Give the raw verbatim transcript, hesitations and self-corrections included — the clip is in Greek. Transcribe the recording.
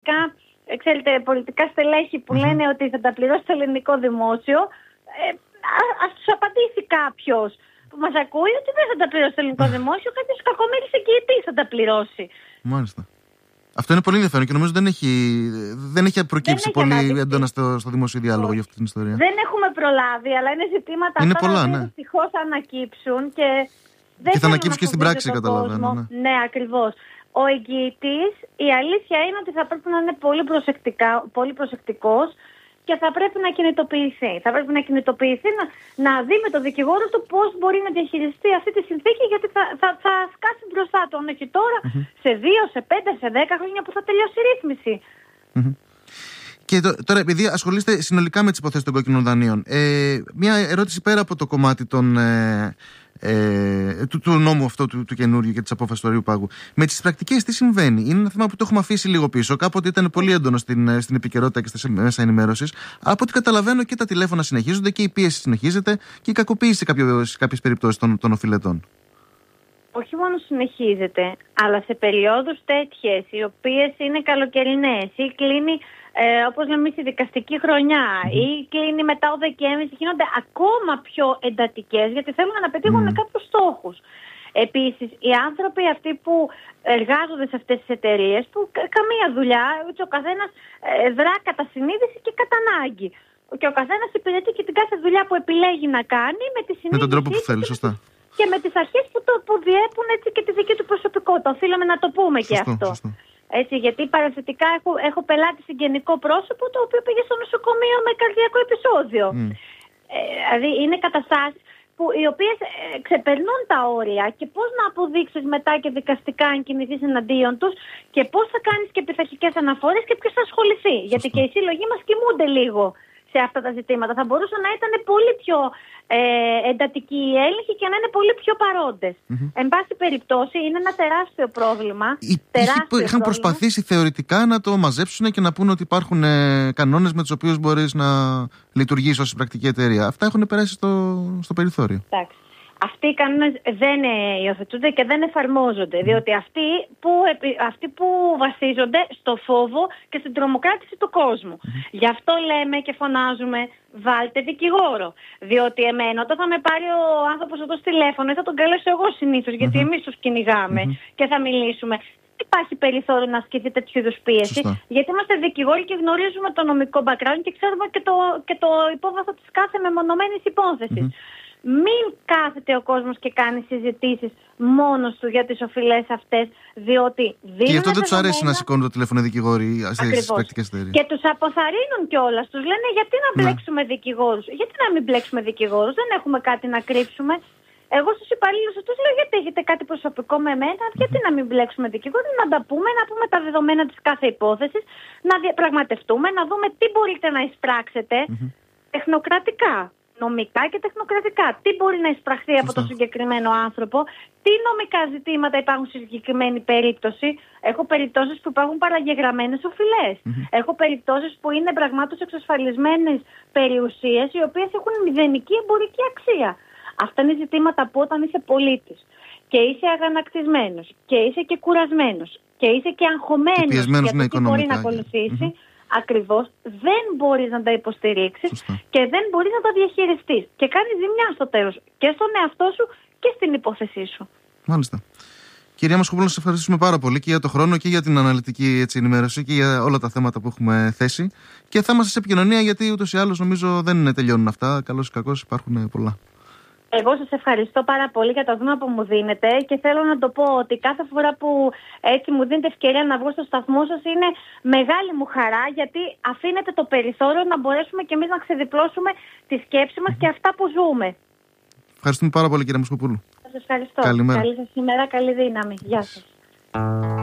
πολιτικά, ξέρετε, πολιτικά στελέχη που mm-hmm. λένε ότι θα τα πληρώσει το ελληνικό δημόσιο, ε, ας τους απαντήσει κάποιος που μας ακούει ότι δεν θα τα πληρώσει το ελληνικό δημόσιο, κάποιος κακομοίρης εγγυητής θα τα πληρώσει. Μάλιστα. Αυτό είναι πολύ ενδιαφέρον και νομίζω δεν έχει, δεν έχει προκύψει δεν πολύ έχει έντονα στο, στο δημόσιο διάλογο για αυτή την ιστορία. Δεν έχουμε προλάβει, αλλά είναι ζητήματα είναι αυτά πολλά, που ναι. δυστυχώς ανακύψουν και δεν και θα ανακύψει και στην πράξη, καταλαβαίνω. Ναι, ναι, ακριβώς. Ο εγγυητής, η αλήθεια είναι ότι θα πρέπει να είναι πολύ, πολύ προσεκτικός και θα πρέπει να κινητοποιηθεί. Θα πρέπει να κινητοποιηθεί, να, να δει με τον δικηγόρο του πώς μπορεί να διαχειριστεί αυτή τη συνθήκη, γιατί θα, θα, θα σκάσει μπροστά του, αν όχι τώρα, mm-hmm. σε δύο, σε πέντε, σε δέκα χρόνια που θα τελειώσει η ρύθμιση. Mm-hmm. Και τώρα, επειδή ασχολείστε συνολικά με τις υποθέσεις των κόκκινων δανείων, ε, μια ερώτηση πέρα από το κομμάτι των, ε, ε, του, του νόμου αυτό του, του καινούριου και της απόφασης του Αριού Πάγου. Με τις πρακτικές τι συμβαίνει? Είναι ένα θέμα που το έχουμε αφήσει λίγο πίσω. Κάποτε ήταν πολύ έντονο στην, στην επικαιρότητα και στις μέσα ενημέρωσης. Από ό,τι καταλαβαίνω και τα τηλέφωνα συνεχίζονται και η πίεση συνεχίζεται και η κακοποίηση σε, κάποιο, σε κάποιες περιπτώσεις των, των οφειλετών. Όχι μόνο συνεχίζεται, αλλά σε περιόδους τέτοιες, οι οποίες είναι καλοκαιρινές ή κλείνει, ε, όπως λέμε, η δικαστική χρονιά mm. ή κλείνει μετά ο Δεκέμβρης, γίνονται ακόμα πιο εντατικές γιατί θέλουν να πετύχουν mm. κάποιους στόχους. Επίσης, οι άνθρωποι αυτοί που εργάζονται σε αυτές τις εταιρείες, που καμία δουλειά, ούτε ο καθένας ε, δρά κατά συνείδηση και κατά ανάγκη. Και ο καθένας υπηρετεί και την κάθε δουλειά που επιλέγει να κάνει με τη συνείδηση. Με τον τρόπο που θέλει, σωστά. Και με τις αρχές που, το, που διέπουν έτσι και τη δική του προσωπικότητα. Οφείλουμε να το πούμε σωστό, και αυτό. Σωστό. Έτσι, γιατί παραστατικά έχω, έχω πελάτη συγγενικό πρόσωπο το οποίο πήγε στο νοσοκομείο με καρδιακό επεισόδιο. Mm. Ε, δηλαδή είναι καταστάσεις που, οι οποίες ε, ξεπερνούν τα όρια και πώς να αποδείξεις μετά και δικαστικά αν κινηθείς εναντίον τους και πώς θα κάνεις και πειθαρχικές αναφορές και ποιος θα ασχοληθεί. Σωστό. Γιατί και οι σύλλογοι μας κοιμούνται λίγο σε αυτά τα ζητήματα. Θα μπορούσε να ήταν πολύ πιο ε, εντατική η έλεγχη και να είναι πολύ πιο παρόντες. Mm-hmm. Εν πάση περιπτώσει, είναι ένα τεράστιο πρόβλημα. Οι, τεράστιο είχαν πρόβλημα. Προσπαθήσει θεωρητικά να το μαζέψουν και να πούνε ότι υπάρχουν ε, κανόνες με τους οποίους μπορείς να λειτουργήσεις ως πρακτική εταιρεία. Αυτά έχουν περάσει στο, στο περιθώριο. Εντάξει. Αυτοί οι κανόνες δεν υιοθετούνται και δεν εφαρμόζονται, διότι αυτοί που, αυτοί που βασίζονται στο φόβο και στην τρομοκράτηση του κόσμου. Mm-hmm. Γι' αυτό λέμε και φωνάζουμε, βάλτε δικηγόρο. Διότι εμένα όταν θα με πάρει ο άνθρωπος εδώ στο τηλέφωνο, θα τον καλέσω εγώ συνήθως, γιατί mm-hmm. εμείς τους κυνηγάμε mm-hmm. και θα μιλήσουμε. Δεν υπάρχει περιθώριο να ασκηθεί τέτοιου είδους πίεση, Σωστά. γιατί είμαστε δικηγόροι και γνωρίζουμε το νομικό background και ξέρουμε και το, και το υπόβαθρο της κάθε μεμονωμένης υπόθεσης. Mm-hmm. Μην κάθεται ο κόσμος και κάνει συζητήσεις μόνος του για τις οφειλές αυτές, διότι δίνουν. Και γι' αυτό δεν τους αρέσει να σηκώνουν το τηλέφωνο δικηγόροι στις πρακτικές εταιρείες. Και τους αποθαρρύνουν κιόλας. Τους λένε γιατί να μπλέξουμε ναι. δικηγόρους. Γιατί να μην μπλέξουμε δικηγόρους, δεν έχουμε κάτι να κρύψουμε. Εγώ στους υπαλλήλους τους λέω γιατί έχετε κάτι προσωπικό με εμένα, γιατί να μην μπλέξουμε δικηγόρους, να τα πούμε, να πούμε τα δεδομένα της κάθε υπόθεσης, να διαπραγματευτούμε, να δούμε τι μπορείτε να εισπράξετε mm-hmm. τεχνοκρατικά. Νομικά και τεχνοκρατικά. Τι μπορεί να εισπραχθεί από τον συγκεκριμένο άνθρωπο, τι νομικά ζητήματα υπάρχουν στη συγκεκριμένη περίπτωση. Έχω περιπτώσεις που υπάρχουν παραγεγραμμένες οφειλές. Mm-hmm. Έχω περιπτώσεις που είναι πραγμάτως εξασφαλισμένες περιουσίες, οι οποίες έχουν μηδενική εμπορική αξία. Αυτά είναι ζητήματα που όταν είσαι πολίτης και είσαι αγανακτισμένος και είσαι και κουρασμένος και είσαι και αγχωμένος για το τι μπορεί να ακολουθήσει. Mm-hmm. Ακριβώς, δεν μπορείς να τα υποστηρίξεις Σωστά. και δεν μπορείς να τα διαχειριστείς. Και κάνεις ζημιά στο τέλος και στον εαυτό σου και στην υπόθεσή σου. Μάλιστα. Κυρία Μοσχοπούλου, να σας ευχαριστήσουμε πάρα πολύ και για το χρόνο και για την αναλυτική έτσι, ενημέρωση και για όλα τα θέματα που έχουμε θέσει. Και θα είμαστε σε επικοινωνία γιατί ούτως ή άλλως νομίζω δεν τελειώνουν αυτά. Καλώς ή κακώς υπάρχουν πολλά. Εγώ σας ευχαριστώ πάρα πολύ για το βήμα που μου δίνετε και θέλω να το πω ότι κάθε φορά που έτσι μου δίνετε ευκαιρία να βγω στο σταθμό σας είναι μεγάλη μου χαρά, γιατί αφήνετε το περιθώριο να μπορέσουμε και εμείς να ξεδιπλώσουμε τη σκέψη μας και αυτά που ζούμε. Ευχαριστούμε πάρα πολύ, κυρία Μοσχοπούλου. Σας ευχαριστώ. Καλημέρα. Καλή σας ημέρα, καλή δύναμη. Γεια σας.